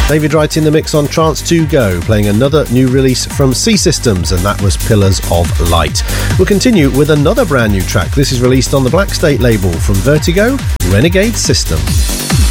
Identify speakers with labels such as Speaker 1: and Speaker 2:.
Speaker 1: David Wright in the mix on Trance 2 Go, playing another new release from C Systems, and that was Pillars of Light. We'll continue with another brand new track. This is released on the Black State label from Vertigo, Renegade System.